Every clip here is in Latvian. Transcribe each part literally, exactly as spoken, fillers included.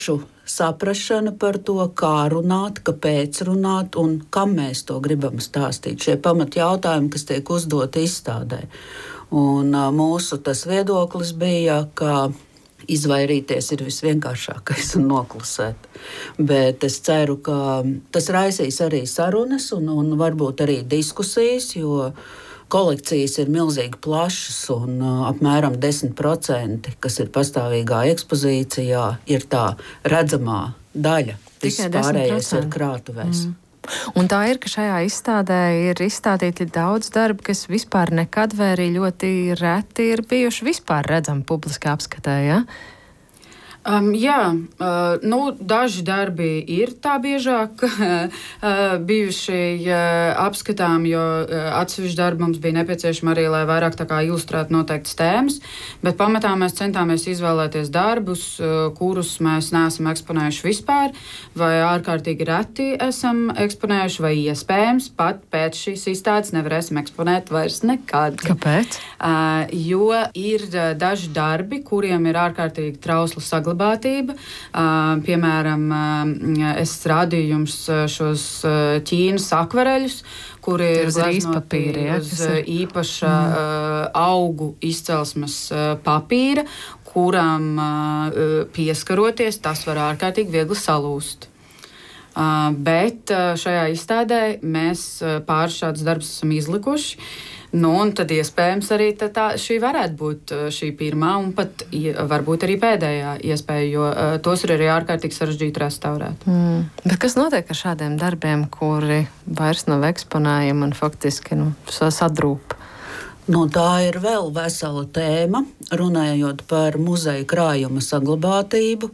saprašana par to, kā runāt, kāpēc runāt un kam mēs to gribam stāstīt. Šie pamatjautājumi, kas tiek uzdoti izstādē. Un mūsu tas viedoklis bija, ka izvairīties ir visvienkāršākais un noklusēt. Bet es ceru, ka tas raisīs arī sarunas un, un varbūt arī diskusijas, jo kolekcijas ir milzīgi plašas un uh, apmēram desmit procenti, kas ir pastāvīgā ekspozīcijā, ir tā redzamā daļa. Viss pārējais ir krātuvēs. Mm. Un tā ir, ka šajā izstādē ir izstādīti daudz darbu, kas vispār nekad vai arī ļoti reti ir bijuši vispār redzami publiskā apskatē, ja? Um, jā, uh, nu, daži darbi ir tā biežāk uh, bijuši uh, apskatām, jo uh, atsevišķi darbi mums bija nepieciešami arī, lai vairāk tā kā ilustrētu noteiktas tēmas, bet pamatā mēs centāmies izvēlēties darbus, uh, kurus mēs neesam eksponējuši vispār, vai ārkārtīgi reti esam eksponējuši, vai iespējams pat pēc šīs izstādes nevarēsim eksponēt vairs nekad. Kāpēc? Uh, jo ir uh, daži darbi, kuriem ir ārkārtīgi trausla saglabātība. Glabātība. Uh, piemēram, uh, es rādīju jums šos uh, Ķīnas akvareļus, kuri ir glaznoti ja, uz uh, īpaša mm. uh, augu izcelsmes uh, papīra, kuram uh, pieskaroties, tas var ārkārtīgi viegli salūst. Uh, bet uh, šajā izstādē mēs uh, pāris šādus darbus esam izlikuši. Nu, un tad iespējams arī tā, tā, šī varētu būt šī pirmā un pat varbūt arī pēdējā iespēja, jo uh, tos ir arī ārkārtīgi sarežģīti restaurēt. Mm. Bet kas notiek ar šādiem darbiem, kuri vairs nav eksponējami un faktiski nu, sadrūp? Nu, tā ir vēl vesela tēma, runājot par muzeja krājuma saglabātību.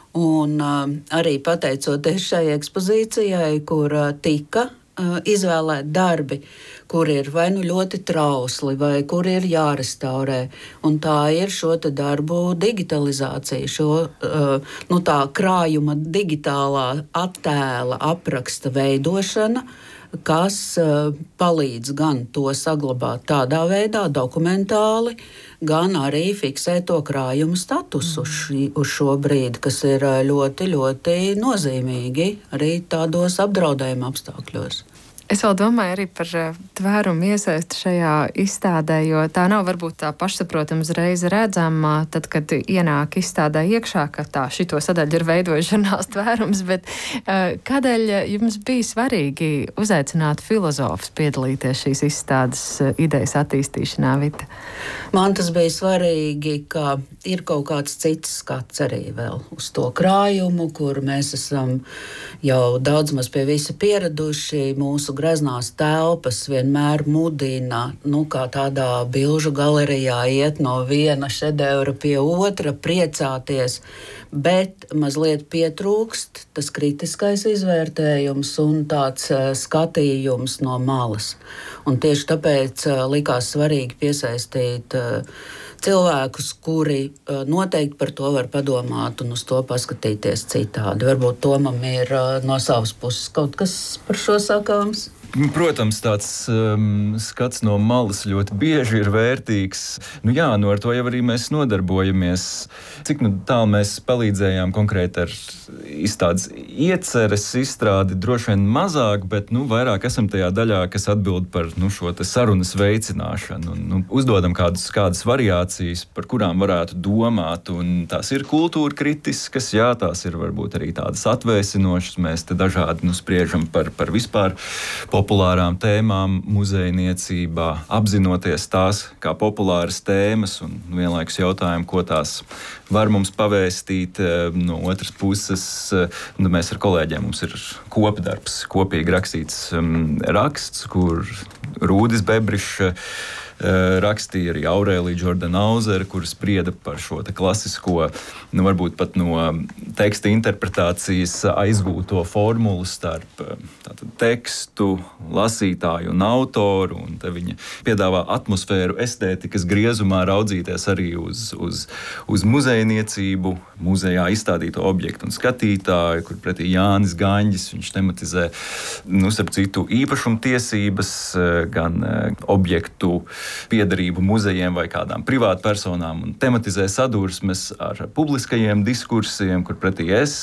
Un uh, arī pateicoties šai ekspozīcijai, kur uh, tika uh, izvēlēti darbi, kur ir vai nu ļoti trausli, vai kur ir jārestaurē. Un tā ir šo te darbu digitalizācija, šo uh, nu, tā krājuma digitālā attēla apraksta veidošana, kas uh, palīdz gan to saglabāt tādā veidā, dokumentāli, gan arī fiksēt to krājumu statusu uz, šī, uz šo brīdi, kas ir ļoti, ļoti nozīmīgi arī tādos apdraudējuma apstākļos. Es vēl domāju arī par tvērumu iesaisti šajā izstādē, jo tā nav varbūt tā pašsaprotama uzreiz redzama, tad, kad ienāk izstādē iekšā, ka tā šito sadaļu ir veidojis žurnāls tvērums, bet uh, kādēļ jums bija svarīgi uzaicināt filozofus piedalīties šīs izstādes idejas attīstīšanā, Vita? Man tas bija svarīgi, ka ir kaut kāds cits skats arī vēl uz to krājumu, kur mēs esam jau daudz maz pie visa pieraduši. Mūsu greznās telpas vienmēr mudina, nu, kā tādā bilžu galerijā iet no viena šedevra pie otra, priecāties, bet mazliet pietrūkst tas kritiskais izvērtējums un tāds uh, skatījums no malas. Un tieši tāpēc uh, likās svarīgi piesaistīt uh, cilvēkus, kuri uh, noteikti par to var padomāt un uz to paskatīties citādi. Varbūt Tomam ir uh, no savas puses kaut kas par šo sakāms? Protams, tāds um, skats no malas ļoti bieži ir vērtīgs. Nu jā, nu ar to jau arī mēs nodarbojamies. Cik nu tālu mēs palīdzējām konkrēti ar izstādes ieceres izstrādi, droši vien mazāk, bet nu, vairāk esam tajā daļā, kas atbild par nu, šo te sarunas veicināšanu. Un, nu, uzdodam kādus, kādas variācijas, par kurām varētu domāt. Un tās ir kultūra kritiskas, jā, tās ir varbūt arī tādas atvēsinošas. Mēs te dažādi nu, spriežam par, par vispār populārām tēmām muzejniecībā, apzinoties tās kā populāras tēmas un vienlaikus jautājumu, ko tās var mums pavēstīt. No otras puses, nu, mēs ar kolēģiem, mums ir kopdarbs, kopīgi rakstīts um, raksts, kur Rūdis Bebrišs rakstīja arī Aurēlija Džordanauzere, kur sprieda par šo te klasisko, nu, varbūt pat no teksta interpretācijas aizgūto formulu starp tātad, tekstu, lasītāju un autoru. Un te viņa piedāvā atmosfēru estētikas griezumā raudzīties arī uz, uz, uz muzejniecību, muzejā izstādīto objektu un skatītāju, kur pretī Jānis Gaņģis, viņš tematizē, nu, starp citu, īpašumtiesības, gan objektu piederību muzejiem vai kādām privātpersonām un tematizē sadursmes ar publiskajiem diskursiem, kur pretī es